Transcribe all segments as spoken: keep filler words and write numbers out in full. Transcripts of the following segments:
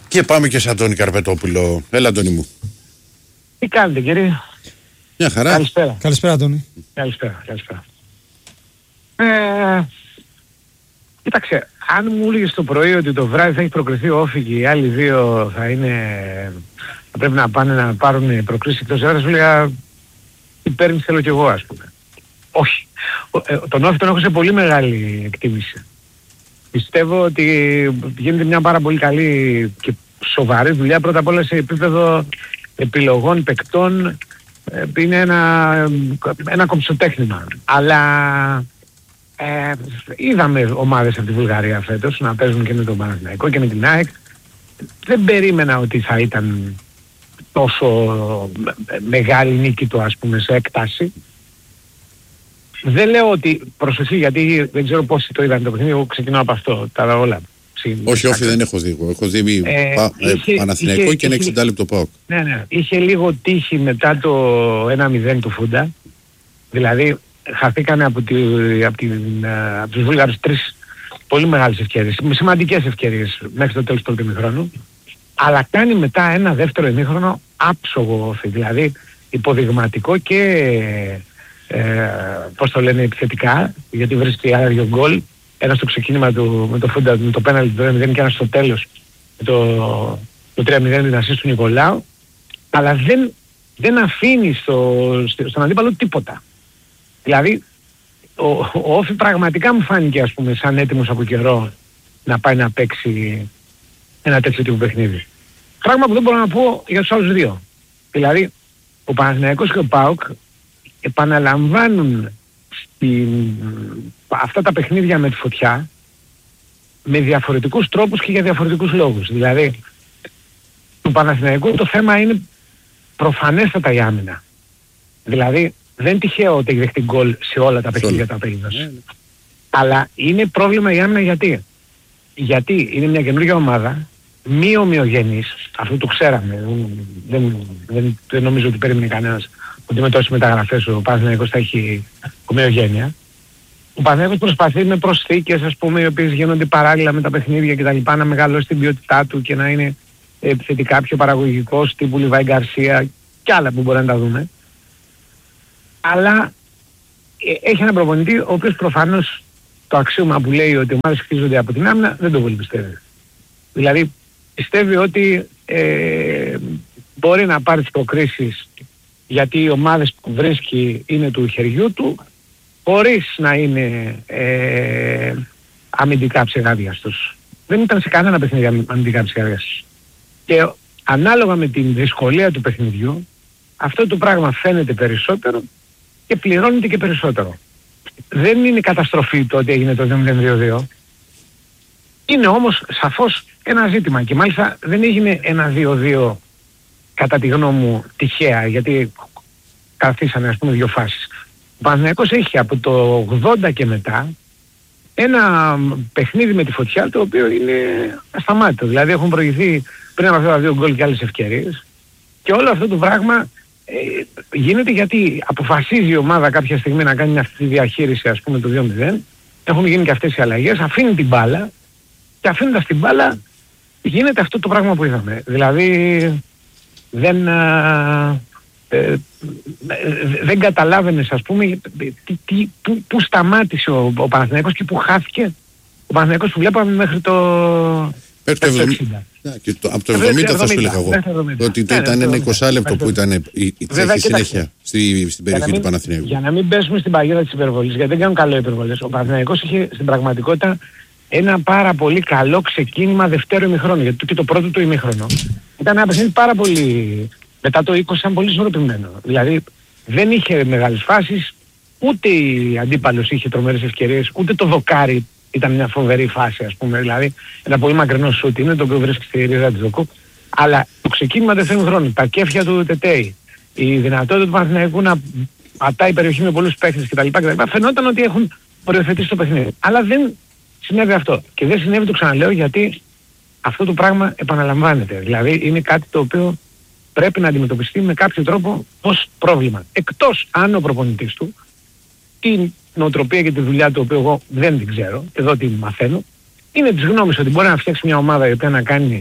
Και πάμε και σε Αντώνη Καρπετόπουλο. Έλα, Αντώνη μου. Τι κάνετε, κύριε? Μια χαρά. Καλησπέρα. Καλησπέρα, Αντώνη. Καλησπέρα, καλησπέρα. Ε, κοίταξε, αν μου έλεγες το πρωί ότι το βράδυ θα έχει προκριθεί ο Όφη και οι άλλοι δύο θα είναι, θα πρέπει να πάνε να πάρουν προκρίσεις εκτός έδρας, σου έλεγα τι παίρνεις, θέλω κι εγώ, ας πούμε. Όχι. Τον Όφη τον έχω σε πολύ μεγάλη εκτίμηση. Πιστεύω ότι γίνεται μια πάρα πολύ καλή και σοβαρή δουλειά, πρώτα απ' όλα σε επίπεδο επιλογών παικτών. Είναι ένα, ένα κομψοτέχνημα. Αλλά ε, είδαμε ομάδες από τη Βουλγαρία φέτος να παίζουν και με τον Παναθηναϊκό και με την ΑΕΚ. Δεν περίμενα ότι θα ήταν τόσο μεγάλη νίκη του, ας πούμε, σε έκταση. Δεν λέω ότι, προσοχή, γιατί δεν ξέρω πόσοι το είδαν το παιχνίδι, εγώ ξεκινάω από αυτό, τα όλα. Όχι, όχι, δεν έχω δει. Έχω δει ε, πα, είχε, Παναθηναϊκό είχε, και ένα εξήντα λεπτό ΠΑΟΚ. Ναι, ναι. Είχε λίγο τύχη μετά το ένα μηδέν του Φούντα. Δηλαδή, χαθήκανε από, τη, από, την, από τους Βούλγαρους τρεις πολύ μεγάλες ευκαιρίες, με σημαντικές ευκαιρίες μέχρι το τέλος του πρώτου ημιχρόνου. Αλλά κάνει μετά ένα δεύτερο ημίχρονο άψογο Όφη. Δηλαδή, υποδειγματικό και, ε, πώς το λένε, επιθετικά, γιατί βρίσκει άλλα δύο γκολ. Ένα στο ξεκίνημα του, με το Φούντα, με το πέναλτι του ένα μηδέν και ένα στο τέλος με το, το τρία μηδέν την ασίστ του Νικολάου. Αλλά δεν, δεν αφήνει στο, στον αντίπαλο τίποτα. Δηλαδή ο, ο Όφη πραγματικά μου φάνηκε, ας πούμε, σαν έτοιμος από καιρό να πάει να παίξει ένα τέτοιο τύπο παιχνίδι. Πράγμα που δεν μπορώ να πω για τους άλλους δύο. Δηλαδή ο Παναθηναϊκός και ο ΠΑΟΚ επαναλαμβάνουν στην, αυτά τα παιχνίδια με τη φωτιά με διαφορετικούς τρόπους και για διαφορετικούς λόγους. Δηλαδή του Παναθηναϊκού το θέμα είναι προφανέστατα η άμυνα. Δηλαδή δεν είναι τυχαίο ότι έχει δεχτεί γκολ σε όλα τα παιχνίδια τα παιχνίδια. Αλλά είναι πρόβλημα η άμυνα γιατί. Γιατί είναι μια καινούργια ομάδα, μη ομοιογενής, αυτό το ξέραμε, δεν, δεν, δεν νομίζω ότι περίμενε κανένας ότι με τόσες μεταγραφές ο Παναθηναϊκός θα έχει ομοιογένεια. Ο Παναθηναϊκός προσπαθεί με προσθήκες, ας πούμε, οι οποίες γίνονται παράλληλα με τα παιχνίδια και τα λοιπά, να μεγαλώσει την ποιότητά του και να είναι επιθετικά πιο παραγωγικός, τύπου Λιβάη Γκαρσία και άλλα που μπορεί να τα δούμε. Αλλά ε, έχει έναν προπονητή ο οποίος προφανώς το αξίωμα που λέει ότι οι ομάδες χτίζονται από την άμυνα δεν το πολύ πιστεύει. Δηλαδή πιστεύει ότι ε, μπορεί να πάρει τις προκρίσεις γιατί οι ομάδες που βρίσκει είναι του χεριού του, χωρίς να είναι ε, αμυντικά ψεγάδιαστος. Δεν ήταν σε κανένα παιχνίδι αμυντικά ψεγάδιαστος. Και ανάλογα με την δυσκολία του παιχνιδιού, αυτό το πράγμα φαίνεται περισσότερο και πληρώνεται και περισσότερο. Δεν είναι καταστροφή το ότι έγινε το δύο μηδέν δύο δύο. Είναι όμως σαφώς ένα ζήτημα και μάλιστα δεν έγινε ένα δύο δύο κατά τη γνώμη μου τυχαία, γιατί καθίσανε, ας πούμε, δύο φάσεις. Ο Παναθηναϊκός έχει από το ογδόντα και μετά ένα παιχνίδι με τη φωτιά το οποίο είναι ασταμάτητο. Δηλαδή έχουν προηγηθεί πριν από αυτά τα δύο γκολ και άλλες ευκαιρίες και όλο αυτό το πράγμα ε, γίνεται γιατί αποφασίζει η ομάδα κάποια στιγμή να κάνει αυτή τη διαχείριση, ας πούμε, το δύο μηδέν. Έχουν γίνει και αυτές οι αλλαγές, αφήνει την μπάλα και αφήνοντας την μπάλα γίνεται αυτό το πράγμα που είδαμε. Δηλαδή δεν, α, ε, δεν καταλάβαινες, ας πούμε, τι, τι, που, που σταμάτησε ο, ο Παναθηναϊκός και που χάθηκε ο Παναθηναϊκός που βλέπαμε μέχρι το, μέχρι το εξήντα. Yeah, και το, από το εβδομήντα θα σου έλεγα εγώ. Ότι το ήταν ένα είκοσι λεπτό που ήταν η, η τρέχη συνέχεια στη, στην περιοχή του Παναθηναϊκού. Για να μην πέσουμε στην παγίδα της υπερβολής, γιατί δεν κάνουν καλό υπερβολές. Ο Παναθηναϊκός είχε στην πραγματικότητα ένα πάρα πολύ καλό ξεκίνημα δευτέρου ημιχρόνου. Γιατί και το πρώτο του ημιχρόνο ήταν ένα παιχνίδι πάρα πολύ. Μετά το είκοσι ήταν πολύ ισορροπημένο. Δηλαδή δεν είχε μεγάλες φάσεις, ούτε η αντίπαλος είχε τρομερές ευκαιρίες, ούτε το δοκάρι ήταν μια φοβερή φάση, ας πούμε. Δηλαδή ένα πολύ μακρινό σούτ είναι το οποίο βρίσκει στη ρίζα της δοκού. Αλλά το ξεκίνημα δευτέρου ημιχρόνου, τα κέφια του Τετέι, η δυνατότητα του Παναθηναϊκού να πατάει περιοχή με πολλούς παίκτες κτλ. Φαινόταν ότι έχουν οριοθετήσει το παιχνίδι. Αλλά δεν συνέβη αυτό. Και δεν συνέβη, το ξαναλέω, γιατί αυτό το πράγμα επαναλαμβάνεται. Δηλαδή είναι κάτι το οποίο πρέπει να αντιμετωπιστεί με κάποιο τρόπο ως πρόβλημα. Εκτός αν ο προπονητής του, την νοοτροπία και τη δουλειά του, οποίου εγώ δεν την ξέρω, εδώ την μαθαίνω, είναι της γνώμης ότι μπορεί να φτιάξει μια ομάδα η οποία να κάνει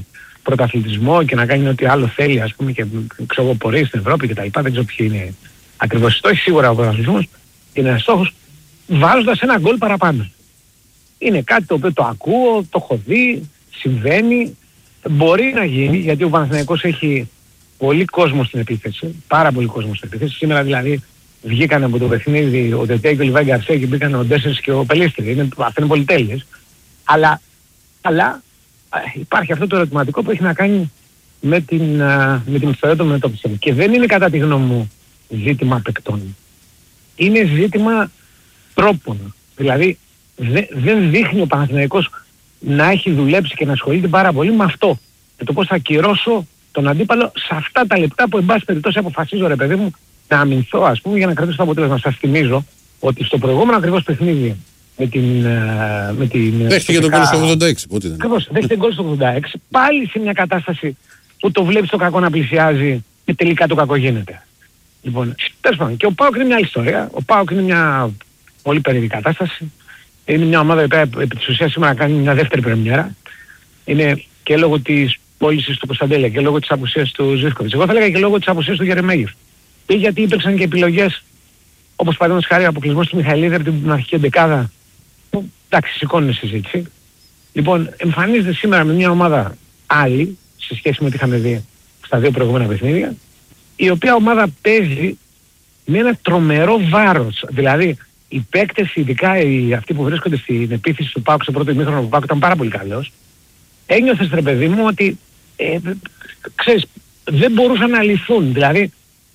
πρωταθλητισμό και να κάνει ό,τι άλλο θέλει, ας πούμε, και ξέρω πορείες στην Ευρώπη και τα λοιπά, δεν ξέρω ποιοι είναι ακριβώς οι στόχοι, σίγουρα ο πρωταθλητισμός είναι ένας στόχος, βάζοντας ένα γκολ παραπάνω. Είναι κάτι το οποίο το ακούω, το έχω δει, συμβαίνει, μπορεί να γίνει, γιατί ο Παναθηναϊκός έχει πολύ κόσμο στην επίθεση, πάρα πολύ κόσμο στην επίθεση. Σήμερα δηλαδή βγήκαν από το παιχνίδι ο Τετέ και ο Λιβάη Γκαρσία και μπήκαν ο Ντέσσερς και ο Πελίστρη. Είναι, αυτά είναι πολυτέλειες. Αλλά, αλλά υπάρχει αυτό το ερωτηματικό που έχει να κάνει με την, με την ιστορία των μετώπισεων. Και δεν είναι κατά τη γνώμη μου ζήτημα παικτών. Είναι ζήτημα τρόπων. Δηλαδή δε, δεν δείχνει ο Παναθηναϊκός να έχει δουλέψει και να ασχολείται πάρα πολύ με αυτό. Με το πώς θα ακυρώσω τον αντίπαλο σε αυτά τα λεπτά που εν πάση περιπτώσει αποφασίζω, ρε παιδί μου, να αμυνθώ, ας πούμε, για να κρατήσω το αποτέλεσμα. Σας θυμίζω ότι στο προηγούμενο ακριβώς παιχνίδι με την... Με την δέχτηκε τον γκολ στο ογδόντα έξι, πότε ήταν. Ακριβώς, δέχτηκε τον γκολ στο ογδόντα έξι, πάλι σε μια κατάσταση που το βλέπεις το κακό να πλησιάζει και τελικά το κακό γίνεται. Λοιπόν, τέλος πάντων, και ο ΠΑΟΚ είναι μια άλλη ιστορία. Ο ΠΑΟΚ είναι μια πολύ περίεργη κατάσταση. Είναι μια ομάδα που επί της ουσίας σήμερα κάνει μια δεύτερη πρεμιέρα. Είναι και λόγω της πώλησης του Κωνσταντέλια και λόγω της απουσίας του Ζίβκοβιτς. Εγώ θα έλεγα και λόγω της απουσίας του Γερεμέγεφ. Και γιατί υπήρξαν και επιλογές, όπως παραδείγματος χάρη ο αποκλεισμός του Μιχαηλίδη από την αρχική εντεκάδα, που εντάξει σηκώνουν συζήτηση. Λοιπόν, εμφανίζεται σήμερα με μια ομάδα άλλη, σε σχέση με ό,τι είχαμε δει στα δύο προηγούμενα παιχνίδια, η οποία ομάδα παίζει με ένα τρομερό βάρος. Δηλαδή, οι παίκτες, ειδικά οι, αυτοί που βρίσκονται στην επίθεση του ΠΑΟΚ στο πρώτο ημίχρονο του ΠΑΟΚ, ήταν πάρα πολύ καλός. Ένιωθες, ρε παιδί μου, ότι ε, ξέρεις, δεν μπορούσαν να λυθούν. Δηλαδή,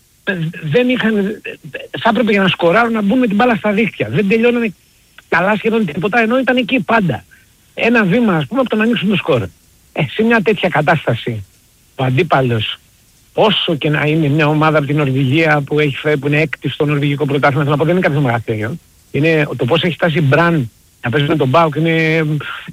δεν είχαν, θα έπρεπε για να σκοράρουν να μπουν με την μπάλα στα δίχτυα. Δεν τελειώνανε καλά σχεδόν τίποτα, ενώ ήταν εκεί πάντα. Ένα βήμα, ας πούμε, από το να ανοίξουν το σκορ. Ε, σε μια τέτοια κατάσταση, ο αντίπαλος, όσο και να είναι μια ομάδα από την Νορβηγία που, έχει φέ, που είναι έκτη στο νορβηγικό πρωτάθλημα, θέλω να πω, δεν είναι κάποιο μεγαθύριο. Είναι το πώς έχει φτάσει η Μπραν να παίζει με τον ΠΑΟΚ, είναι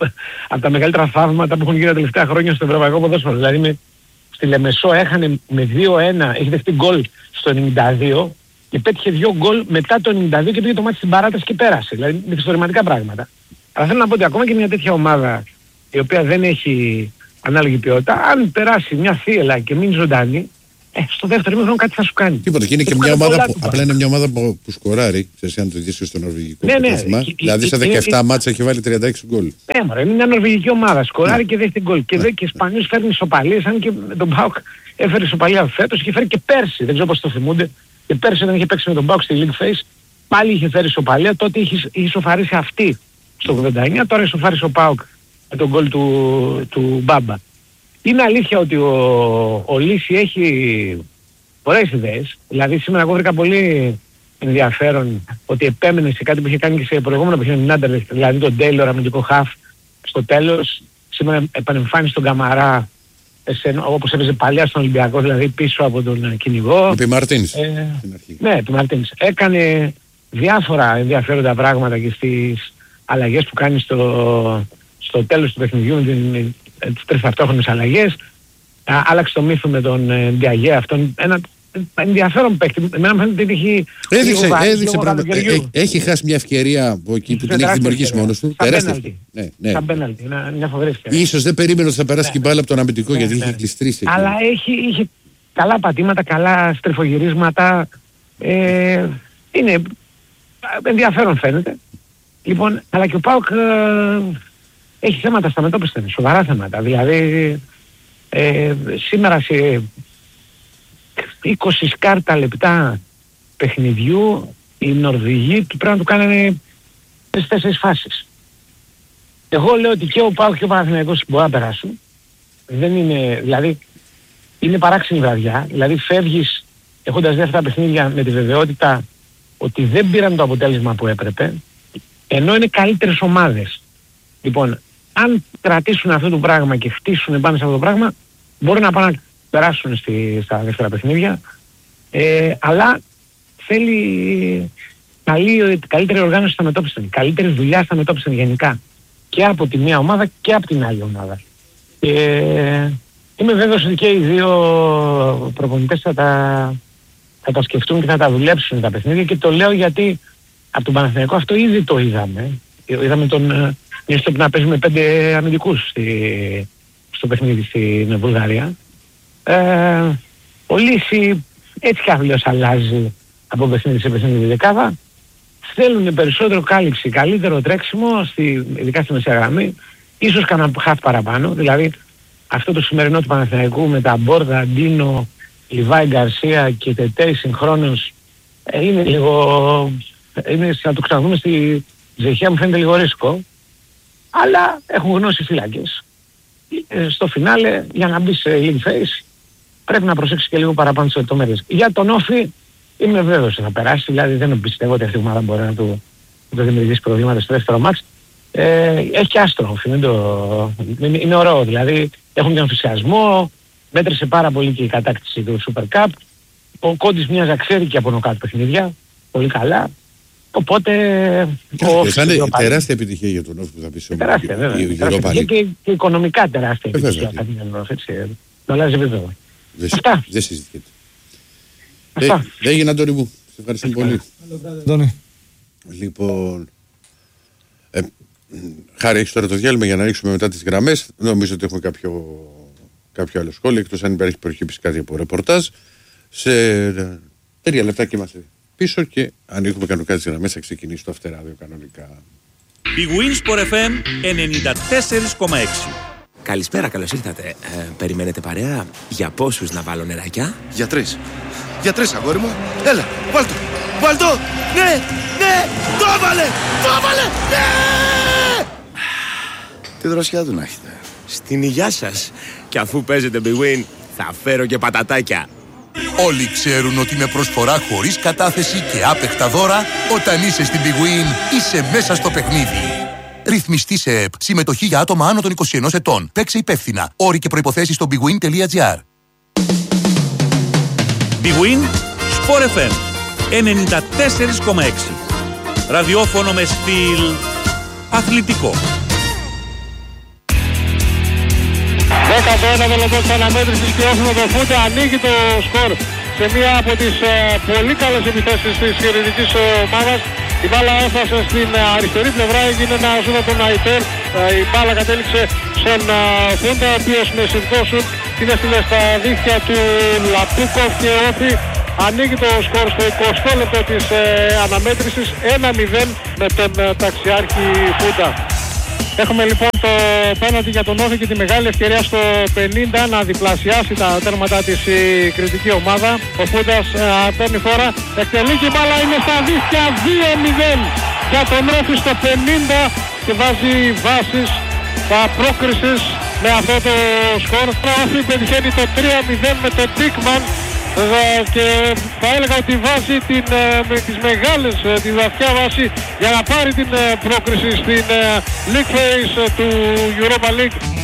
από τα μεγαλύτερα θαύματα που έχουν γίνει τα τελευταία χρόνια στο ευρωπαϊκό ποδόσφαιρο. Δηλαδή με, στη Λεμεσό έχανε με δύο ένα, έχει δεχτεί γκολ στο ενενήντα δύο και πέτυχε δύο γκολ μετά το ενενήντα δύο και πήγε το μάτι στην παράταση και πέρασε. Δηλαδή με ιστορηματικά πράγματα. Αλλά θέλω να πω ότι ακόμα και μια τέτοια ομάδα η οποία δεν έχει ανάλογη ποιότητα, αν περάσει μια θύελα και μείνει ζωντανή, ε, στο δεύτερο ημίχρονο κάτι θα σου κάνει. Τίποτα. Και είναι και, και μια ομάδα που, απλά είναι μια ομάδα που, που σκοράρει, σε αν το δεις στο νορβηγικό ναι, πρωτάθλημα. Ναι, δηλαδή στα δεκαεπτά είναι, μάτσα έχει βάλει τριάντα έξι γκολ. Ναι, μωρέ, είναι μια νορβηγική ομάδα. Σκοράρει ναι. και δέχεται γκολ. Και, ναι. και σπανίως φέρνει ισοπαλίες, αν και τον ΠΑΟΚ έφερε ισοπαλία φέτος και φέρει και πέρσι. Δεν ξέρω πώς το θυμούνται. Και πέρσι όταν είχε παίξει με τον ΠΑΟΚ στη League Face, πάλι είχε φέρει ισοπαλία. Τότε είχε, είχε ισοφαρίσει αυτή στο ογδόντα εννιά, τώρα ισοφάρισε ο ΠΑΟΚ με τον γκολ του, του Μπάμπα. Είναι αλήθεια ότι ο, ο Λύση έχει πολλές ιδέες. Δηλαδή σήμερα εγώ βρήκα πολύ ενδιαφέρον ότι επέμενε σε κάτι που είχε κάνει και σε προηγούμενο παιχνίδι με την Άντερλεχτ, δηλαδή τον Τέιλορ αμυντικό χαφ στο τέλος. Σήμερα επανεμφάνισε τον Καμαρά όπως έπαιζε παλιά στον Ολυμπιακό, δηλαδή πίσω από τον κυνηγό. Επί Μαρτίνς. Ε, ναι, επί Μαρτίνς. Έκανε διάφορα ενδιαφέροντα πράγματα και στις αλλαγές που κάνει στο, στο τέλος του παιχνιδιού με την, τις τρεις ταυτόχρονες αλλαγές. Α, άλλαξε το μύθο με τον ε, Διαγέ αυτόν. Ένα ενδιαφέρον παίκτη. Εμένα μου φαίνεται ότι έχει... Έδειξε, έδειξε πράγματα. Ε, έχει χάσει μια ευκαιρία που, εκεί, που την έχει δημιουργήσει μόνος του. Τεράστια. Ναι, ναι. Σαν πέναλτι. Μια φοβερή ευκαιρία. Ίσως δεν περίμενε ότι θα περάσει ναι. και μπάλα από τον αμυντικό ναι, γιατί ναι. είχε κλειστρήσει. Αλλά έχει, είχε καλά πατήματα, καλά στρεφογυρίσματα. Ε, είναι ενδιαφέρον φαίνεται. Λοιπόν, αλλά και ο ΠΑΟΚ ε, έχει θέματα στα μετώπιστα, σοβαρά θέματα. Δηλαδή, ε, σήμερα σε είκοσι σκάρτα λεπτά παιχνιδιού οι Νορβηγοί του πρέπει να του κάνανε τις τέσσερις φάσεις. Εγώ λέω ότι και ο ΠΑΟΚ και ο Παναθηναϊκός μπορεί να περάσουν. Δεν είναι, δηλαδή, είναι παράξενη βραδιά. Δηλαδή φεύγεις έχοντας δει αυτά τα παιχνίδια με τη βεβαιότητα ότι δεν πήραν το αποτέλεσμα που έπρεπε, ενώ είναι καλύτερες ομάδες. Λοιπόν, αν κρατήσουν αυτό το πράγμα και χτίσουν πάνω σε αυτό το πράγμα, μπορεί να πάνε να περάσουν στη, στα δεύτερα παιχνίδια, ε, αλλά θέλει καλή, καλύτερη οργάνωση στα μετώπιστα, καλύτερη δουλειά στα μετώπιστα γενικά, και από τη μία ομάδα και από την άλλη ομάδα. Ε, είμαι βέβαιος ότι και οι δύο προπονητές θα τα, θα τα σκεφτούν και θα τα δουλέψουν τα παιχνίδια, και το λέω γιατί από τον Παναθηναϊκό αυτό ήδη το είδαμε. Είδαμε τον Νίστοπ να παίζει με πέντε αμυντικούς στη, στο παιχνίδι στην Βουλγαρία. Ε, ο Λύση έτσι κι αλλιώς αλλάζει από παιχνίδι σε παιχνίδι δεκάδα. Θέλουν περισσότερο κάλυψη, καλύτερο τρέξιμο, στη, ειδικά στη μεσαία γραμμή, ίσως κανένα χαφ παραπάνω. Δηλαδή αυτό το σημερινό του Παναθηναϊκού με τα Μπόρδα, Ντίνο, Λιβάη Γκαρσία και Τετέι συγχρόνως ε, είναι λίγο, είναι, να το ξαναδούμε στη Ζεχία, μου φαίνεται λίγο ρίσκο, αλλά έχουν γνώση φύλακες. Ε, στο φινάλε, για να μπει σε league face, πρέπει να προσέξει και λίγο παραπάνω τις λεπτομέρειες. Για τον Όφη είμαι βέβαιος ότι θα περάσει, δηλαδή δεν πιστεύω ότι αυτή η ομάδα μπορεί να του, να του δημιουργήσει προβλήματα στο δεύτερο μάτς. Ε, έχει και άστρο, είναι, το, είναι, είναι ωραίο, δηλαδή έχουν τον ενθουσιασμό, μέτρησε πάρα πολύ και η κατάκτηση του Super Cup, ο Κόντις μοιάζει να ξέρει και από νοκάτ παιχνίδια, πολύ καλά, οπότε... Θα είναι τεράστια επιτυχία για τον Όφη που θα πει σε τεράστια, βέβαια, τεράστια και, και οικονομικά τεράστια επιτυχία θα πει τον Όφη, έτσι, το αλλάζει βέβαιο. Αυτά. Δεν συζητιέται. Αυτά. Δεν έγινε, Αντώνη μου. Σε ευχαριστούμε πολύ. Αντώνη. Λοιπόν, ε, Χάρη, έχεις τώρα το διάλειμμα για να ανοίξουμε μετά τις γραμμές. Νομίζω ότι έχουμε κάποιο, κάποιο άλλο σχόλιο, εκτός αν υπάρχει προκύψει κάτι από ρεπορτάζ. Σε τρία λεπτά και είμαστε πίσω και ανοίγουμε κανονικά τις γραμμές, θα ξεκινήσει το αυτεράδιο κανονικά. Η Winsport εφ εμ ενενήντα τέσσερα κόμμα έξι. Καλησπέρα, καλώς ήρθατε. Ε, περιμένετε παρέα? Για πόσους να βάλω νεράκια? Για τρεις. Για τρεις, αγόρι μου. Έλα, βάλ' το. Βάλ' το. Ναι, ναι, το έβαλε, το έβαλε, ναι! Τι δροσιά του να έχετε. Στην υγειά σας. Και αφού παίζετε Big Win, θα φέρω και πατατάκια. Όλοι ξέρουν ότι με προσφορά χωρίς κατάθεση και άπεχτα δώρα, όταν είσαι στην Big Win, είσαι μέσα στο παιχνίδι. Ρυθμιστή σε ΕΠ. Συμμετοχή για άτομα άνω των είκοσι ενός ετών. Παίξε υπεύθυνα. Όροι και προϋποθέσεις στο bigwin τελεία gr. Big Win Sport εφ εμ ενενήντα τέσσερα κόμμα έξι. Ραδιόφωνο με στυλ αθλητικό. δέκατο ένατο λεπτό της αναμέτρησης και Όφη με το Φούντα ανοίγει το σκορ σε μία από τις ε, πολύ καλές επιθέσεις της χειρητικής ομάδας. Η μπάλα έφτασε στην αριστερή πλευρά, έγινε ένα σούτ από τον Αϊτέρ. Η μπάλα κατέληξε στον Φούντα, ο οποίος με συνδικό σούτ την έστειλε στα δίχτυα του Λαπούκοφ και Όφη ανοίγει το σκορ στο εικοστό λεπτό της ε, αναμέτρησης ένα μηδέν με τον ε, ταξιάρχη Φούντα. Έχουμε λοιπόν το πέναλτι για τον Όφη και τη μεγάλη ευκαιρία στο πενήντα να διπλασιάσει τα τέρματα της η κριτική ομάδα. Ο Φούντας ε, παίρνει φόρα, εκτελεί και η μπάλα είναι στα δίχτυα δύο μηδέν για τον Όφη στο πενήντα και βάζει βάσεις τα πρόκρισης με αυτό το σκορ. Ο Όφη πετυχαίνει το τρία μηδέν με τον Τίκμαν και θα έλεγα ότι βάζει την, με τις μεγάλες, τη βαθιά βάση για να πάρει την πρόκριση στην League Phase του Europa League.